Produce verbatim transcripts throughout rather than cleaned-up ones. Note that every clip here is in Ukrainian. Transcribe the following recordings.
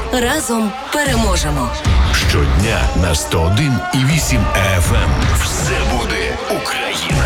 Разом переможемо. Щодня на сто один і вісім еф ем. Все буде Україна.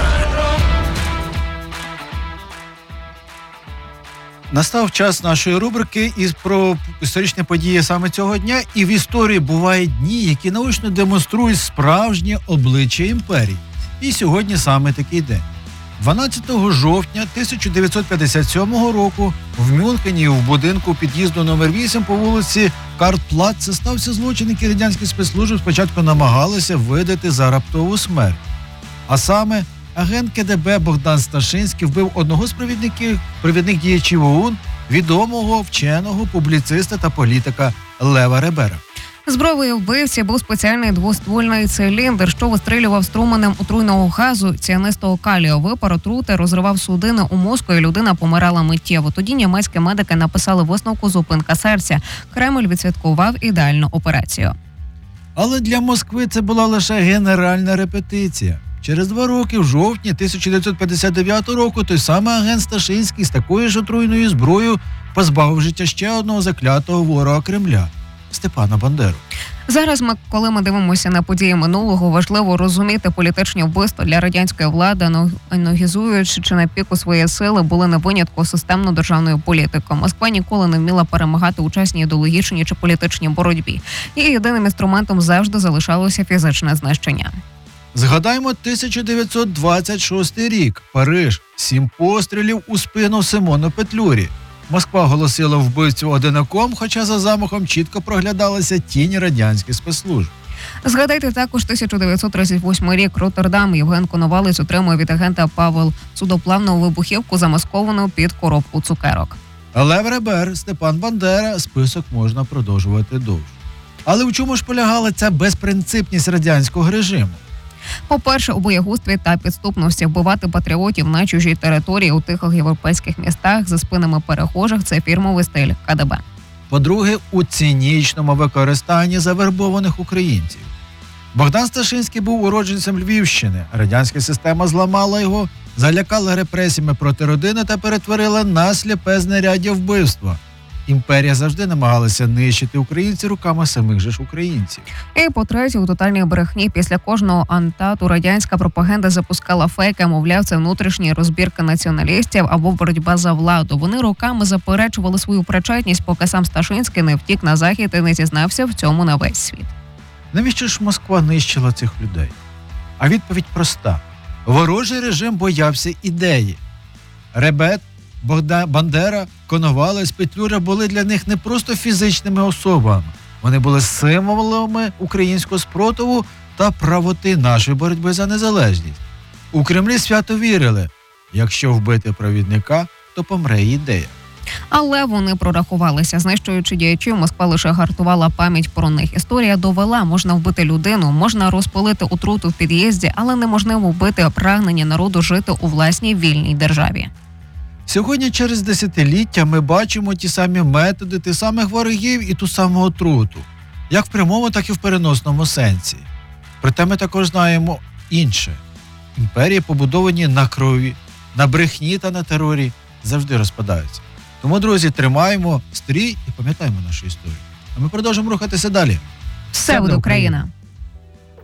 Настав час нашої рубрики із про історичні події саме цього дня. І в історії бувають дні, які наочно демонструють справжнє обличчя імперії. І сьогодні саме такий день. дванадцятого жовтня тисяча дев'ятсот п'ятдесят сьомого року в Мюнхені в будинку під'їзду номер вісім по вулиці Карл-Плац стався злочин, який радянські спецслужби спочатку намагалися видати за раптову смерть. А саме агент ке де бе Богдан Сташинський вбив одного з провідників, провідних діячів о у ен, відомого вченого, публіциста та політика Лева Ребера. Зброєю вбивці був спеціальний двоствольний циліндр, що вистрілював струменем отруйного газу ціанистого калію. Випар отрути розривав судини у мозку, і людина помирала миттєво. Тоді німецькі медики написали висновку «зупинка серця». Кремль відсвяткував ідеальну операцію. Але для Москви це була лише генеральна репетиція. Через два роки, в жовтні тисяча дев'ятсот п'ятдесят дев'ятого року, той самий агент Сташинський з такою ж отруйною зброєю позбавив життя ще одного заклятого ворога Кремля – Степана Бандеру. Зараз, ми, коли ми дивимося на події минулого, важливо розуміти політичні вбивства для радянської влади, аналізуючи, чи на піку своєї сили були не винятку системно державною політикою. Москва ніколи не вміла перемагати у чесній ідеологічній чи політичній боротьбі. І єдиним інструментом завжди залишалося фізичне знищення. Згадаймо тисяча дев'ятсот двадцять шостий рік. Париж. Сім пострілів у спину Симону Петлюрі. Москва оголосила вбивцю одинаком, хоча за замахом чітко проглядалася тінь радянських спецслужб. Згадайте також тисяча дев'ятсот тридцять восьмий рік. Роттердам. Євген Коновалець отримує від агента Павел судоплавну вибухівку, замасковану під коробку цукерок. Лев Ребер, Степан Бандера, список можна продовжувати довше. Але в чому ж полягала ця безпринципність радянського режиму? По-перше, у боягузтві та підступності. Вбивати патріотів на чужій території у тихих європейських містах за спинами перехожих – це фірмовий стиль ка де бе. По-друге, у цинічному використанні завербованих українців. Богдан Сташинський був уродженцем Львівщини. Радянська система зламала його, залякала репресіями проти родини та перетворила на сліпе знаряддя вбивства. Імперія завжди намагалася нищити українців руками самих же ж українців. І по-третє, у тотальній брехні після кожного антату радянська пропаганда запускала фейки, мовляв, це внутрішні розбірки націоналістів або боротьба за владу. Вони роками заперечували свою причетність, поки сам Сташинський не втік на захід і не зізнався в цьому на весь світ. Навіщо ж Москва нищила цих людей? А відповідь проста. Ворожий режим боявся ідеї. Ребет, Богдан Бандера, Коновалець, Петлюра були для них не просто фізичними особами. Вони були символами українського спротиву та правоти нашої боротьби за незалежність. У Кремлі свято вірили, якщо вбити провідника, то помре ідея. Але вони прорахувалися. Знищуючи діячів, Москва лише гартувала пам'ять про них. Історія довела, можна вбити людину, можна розпалити отруту в під'їзді, але неможливо вбити прагнення народу жити у власній вільній державі. Сьогодні через десятиліття ми бачимо ті самі методи, тих самих ворогів і ту саму отруту. Як в прямому, так і в переносному сенсі. Проте ми також знаємо інше. Імперії, побудовані на крові, на брехні та на терорі, завжди розпадаються. Тому, друзі, тримаємо стрій і пам'ятаємо нашу історію. А ми продовжимо рухатися далі. Все буде Україна!